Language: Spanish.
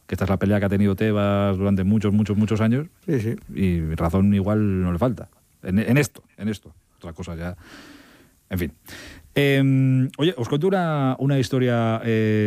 que esta es la pelea que ha tenido Tebas durante muchos años. Sí. Y razón igual no le falta. En esto. Otra cosa ya... En fin. Oye, os cuento una historia...